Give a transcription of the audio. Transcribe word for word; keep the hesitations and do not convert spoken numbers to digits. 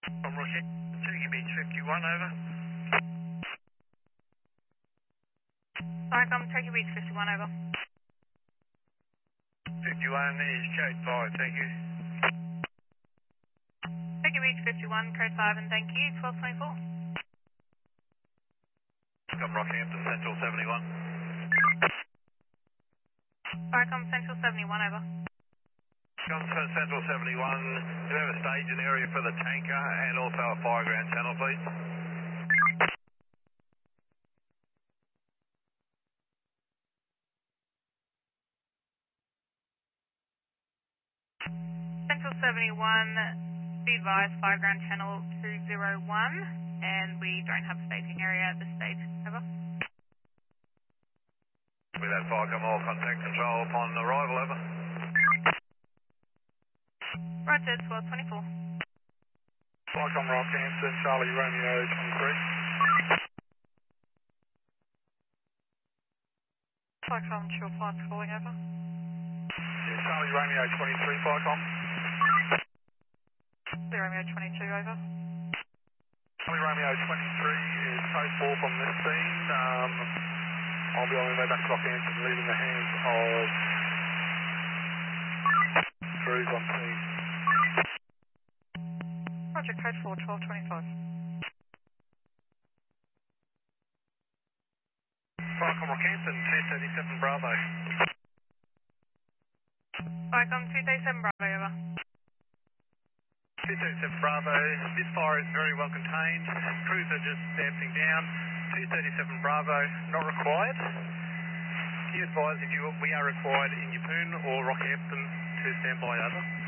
From Rocket, Turkey Beach fifty-one, over. Sorry, I'm Turkey Beach fifty-one, over. fifty-one is code five, thank you. Turkey Beach fifty-one, code five, and thank you, twelve twenty-four. From Rockhampton, Central seventy-one. Sorry, I'm Central seventy-one, over. Come to Central seventy-one, do you have a staging area for the tanker and also a fireground channel, please? Central seventy-one, be advised, fireground channel two zero one, and we don't have a staging area at this stage, over. With that fire, come all contact control upon arrival, over. Roger, twelve twenty-four. Flycom Rockhampton, Charlie Romeo twenty-three. Flycom, chill flights calling, over. Yeah, Charlie Romeo twenty-three, Flycom. Romeo twenty-two, over. Charlie Romeo twenty-three is code four from this scene. Um, I'll be on my way back to Rockhampton, leaving the hands of crews on scene. Roger, code four, twelve twenty-five. Flycom Rockhampton, two thirty-seven Bravo. Flycom two thirty-seven, Bravo, over. two thirty-seven Bravo, this fire is very well contained. Crews are just dancing down. two thirty-seven Bravo, not required. Be advised if you, we are required in Yeppoon or Rockhampton to stand by, over.